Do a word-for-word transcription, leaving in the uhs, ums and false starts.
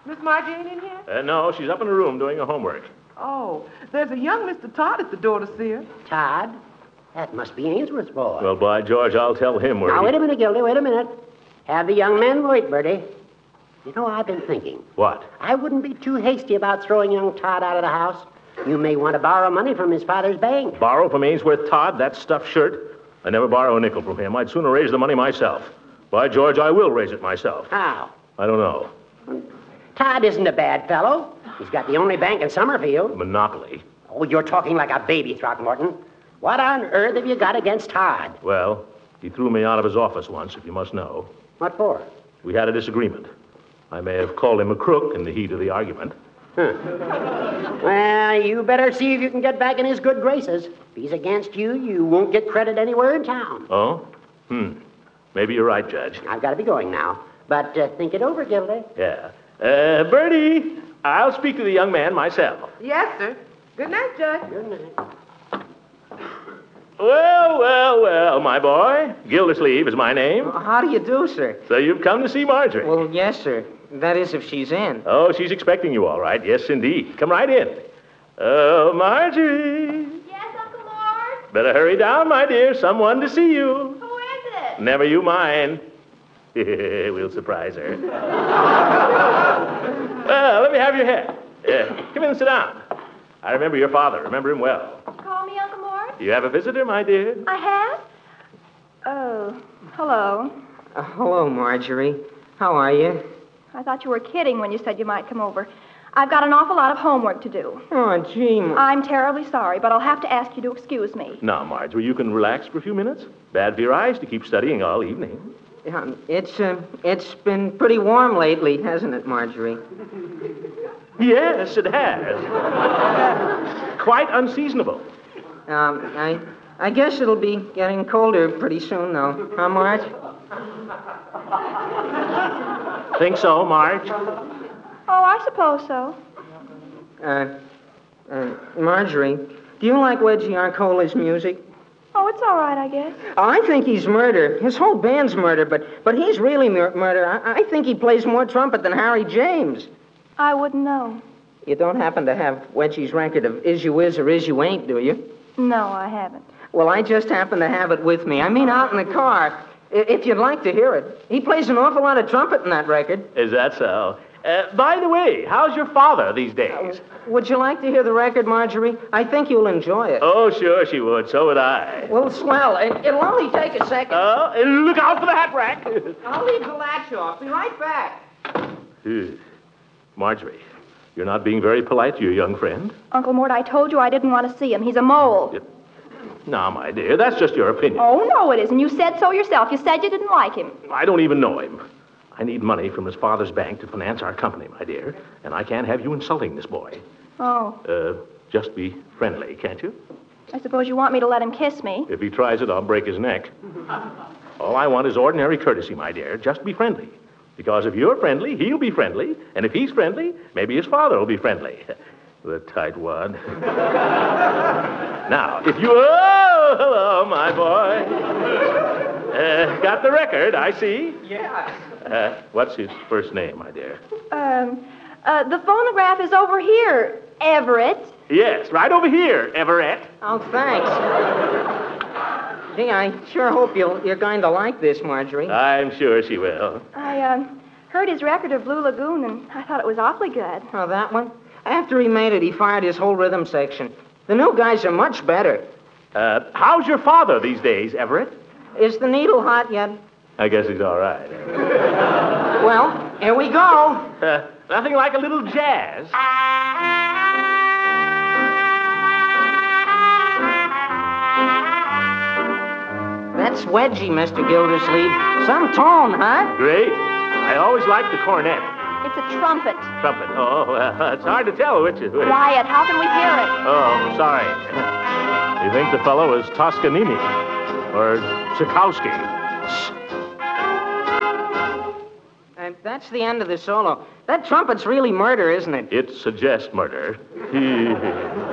Miss Margie ain't in here? Uh, no, she's up in her room doing her homework. Oh, there's a young Mister Todd at the door to see her. Todd? That must be Ainsworth's boy. Well, by George, I'll tell him where Now, he... wait a minute, Gildy, wait a minute. Have the young man wait, Bertie. You know, I've been thinking. What? I wouldn't be too hasty about throwing young Todd out of the house. You may want to borrow money from his father's bank. Borrow from Ainsworth Todd, that stuffed shirt? I never borrow a nickel from him. I'd sooner raise the money myself. By George, I will raise it myself. How? I don't know. Todd isn't a bad fellow. He's got the only bank in Summerfield. Monopoly. Oh, you're talking like a baby, Throckmorton. What on earth have you got against Todd? Well, he threw me out of his office once, if you must know. What for? We had a disagreement. I may have called him a crook in the heat of the argument. Huh. Well, you better see if you can get back in his good graces. If he's against you, you won't get credit anywhere in town. Oh? Hmm. Maybe you're right, Judge. I've got to be going now. But uh, think it over, Gildy. Yeah. Uh, Bertie, I'll speak to the young man myself. Yes, sir. Good night, Judge. Good night. Well, well, well, my boy. Gildersleeve is my name. How do you do, sir? So you've come to see Marjorie. Well, yes, sir. That is, if she's in. Oh, she's expecting you, all right. Yes, indeed. Come right in. Oh, Marjorie. Yes, Uncle Mort? Better hurry down, my dear. Someone to see you. Who is it? Never you mind. We'll surprise her. Well, let me have your hat. Uh, come in and sit down. I remember your father. Remember him well. Call me Uncle Mort? You have a visitor, my dear? I have? Oh, hello. Uh, hello, Marjorie. How are you? I thought you were kidding when you said you might come over. I've got an awful lot of homework to do. Oh, gee. Ma- I'm terribly sorry, but I'll have to ask you to excuse me. Now, Marjorie, you can relax for a few minutes. Bad for your eyes to keep studying all evening. Yeah, it's, uh, it's been pretty warm lately, hasn't it, Marjorie? Yes, it has. Quite unseasonable. Um, I, I guess it'll be getting colder pretty soon, though. Huh, Marge? Think so, Marge? Oh, I suppose so. Uh, uh, Marjorie, do you like Wedgie Arcola's music? Oh, it's all right, I guess. I think he's murder. His whole band's murder, but but he's really mur- murder. I, I think he plays more trumpet than Harry James. I wouldn't know. You don't happen to have Wedgie's record of Is You Is or Is You Ain't, do you? No, I haven't. Well, I just happen to have it with me. I mean, out in the car. I- If you'd like to hear it. He plays an awful lot of trumpet in that record. Is that so? Uh, by the way, how's your father these days? Would you like to hear the record, Marjorie? I think you'll enjoy it. Oh, sure she would. So would I. Well, swell. It, it'll only take a second. Oh, and look out for the hat rack. I'll leave the latch off. Be right back. Ew. Marjorie, you're not being very polite to your young friend. Uncle Mort, I told you I didn't want to see him. He's a mole. Now, my dear, that's just your opinion. Oh, no, it isn't. You said so yourself. You said you didn't like him. I don't even know him. I need money from his father's bank to finance our company, my dear, and I can't have you insulting this boy. Oh, Uh, just be friendly, can't you? I suppose you want me to let him kiss me. If he tries it, I'll break his neck. All I want is ordinary courtesy, my dear. Just be friendly. Because if you're friendly, he'll be friendly. And if he's friendly, maybe his father will be friendly. The tightwad. Now, if you... Oh, hello, my boy. Uh, got the record, I see. Yeah. Uh, what's his first name, my dear? Um, uh, the phonograph is over here, Everett. Yes, right over here, Everett. Oh, thanks. Gee, I sure hope you'll, you're going to like this, Marjorie. I'm sure she will. I, um, heard his record of Blue Lagoon, and I thought it was awfully good. Oh, that one? After he made it, he fired his whole rhythm section. The new guys are much better. Uh, how's your father these days, Everett? Is the needle hot yet? I guess he's all right. Well, here we go. Uh, nothing like a little jazz. That's Wedgie, Mister Gildersleeve. Some tone, huh? Great. I always liked the cornet. It's a trumpet. Trumpet. Oh, uh, it's hard to tell which is which. Quiet. How can we hear it? Oh, sorry. You think the fellow is Toscanini or Tchaikovsky? Uh, that's the end of the solo. That trumpet's really murder, isn't it? It suggests murder.